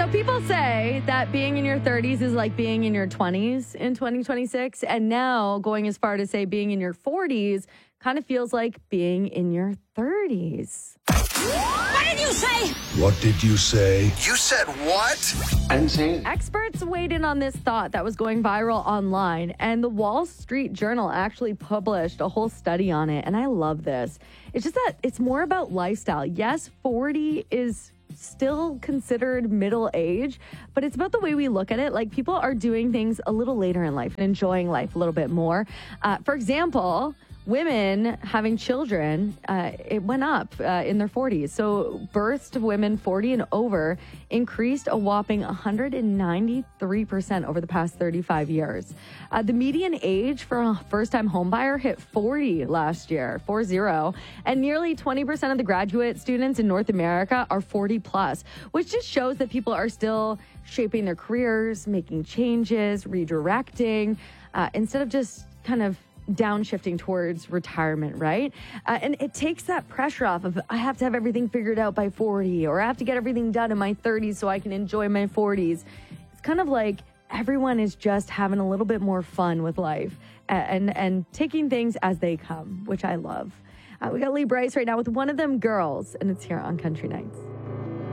So people say that being in your 30s is like being in your 20s in 2026. And now going as far to say being in your 40s kind of feels like being in your 30s. What did you say? What did you say? You said what? I didn't say anything. Experts weighed in on this thought that was going viral online, and the Wall Street Journal actually published a whole study on it. And I love this. It's just that it's more about lifestyle. Yes, 40 is still considered middle age, but it's about the way we look at it. Like, people are doing things a little later in life and enjoying life a little bit more. For example, women having children, it went up in their 40s. So births to women 40 and over increased a whopping 193% over the past 35 years. The median age for a first-time homebuyer hit 40 last year, 40, and nearly 20% of the graduate students in North America are 40 plus, which just shows that people are still shaping their careers, making changes, redirecting, instead of just kind of downshifting towards retirement, right? And it takes that pressure off of, I have to have everything figured out by 40, or I have to get everything done in my 30s so I can enjoy my 40s. It's kind of like everyone is just having a little bit more fun with life and taking things as they come, which I love. We got Lee Bryce right now with One of Them Girls, and it's here on Country Nights.